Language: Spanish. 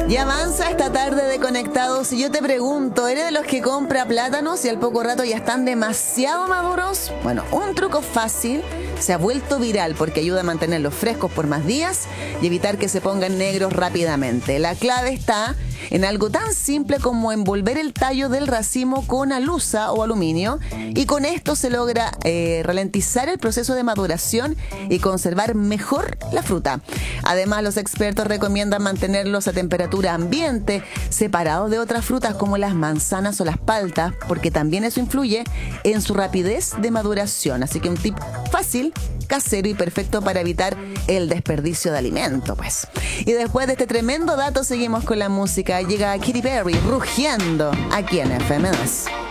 Y avanza esta tarde de Conectados y yo te pregunto, ¿eres de los que compra plátanos y al poco rato ya están demasiado maduros? Bueno, un truco fácil se ha vuelto viral porque ayuda a mantenerlos frescos por más días y evitar que se pongan negros rápidamente. La clave está en algo tan simple como envolver el tallo del racimo con alusa o aluminio, y con esto se logra ralentizar el proceso de maduración y conservar mejor la fruta. Además, los expertos recomiendan mantenerlos a temperatura ambiente, separados de otras frutas como las manzanas o las paltas, porque también eso influye en su rapidez de maduración. Así que un tip fácil, casero y perfecto para evitar el desperdicio de alimento, pues. Y después de este tremendo dato seguimos con la música. Llega Katy Perry rugiendo aquí en FM2.